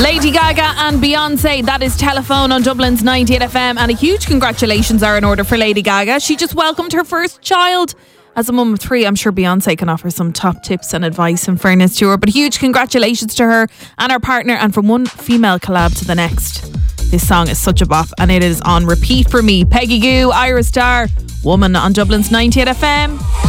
Lady Gaga and Beyonce, that is Telephone on Dublin's 98 FM, and a huge congratulations are in order for Lady Gaga. She just welcomed her first child. As a mum of 3, I'm sure Beyonce can offer some top tips and advice in fairness to her, but huge congratulations to her and her partner, and from one female collab to the next. This song is such a bop and it is on repeat for me. Peggy Gou, Ira Star, Woman on Dublin's 98 FM.